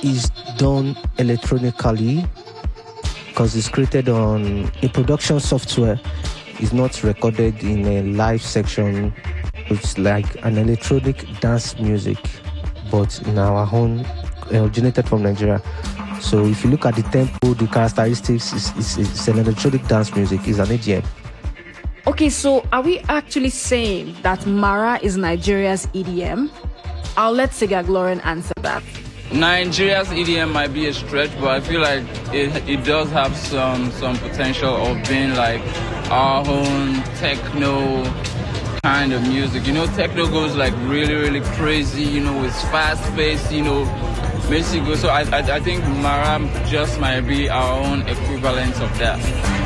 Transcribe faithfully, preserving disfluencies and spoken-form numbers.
is done electronically because it's created on a production software. It's not recorded in a live section. It's like an electronic dance music, but in our own, originated from Nigeria. So if you look at the tempo, the characteristics, it's, it's, it's an electronic dance music. It's an E D M. Okay, so are we actually saying that Mara is Nigeria's E D M? I'll let Sigaglorin answer that. Nigeria's E D M might be a stretch, but I feel like it, it does have some, some potential of being like our own techno kind of music. You know, techno goes like really, really crazy, you know, it's fast-paced, you know, basically. So I, I, I think Mara just might be our own equivalent of that.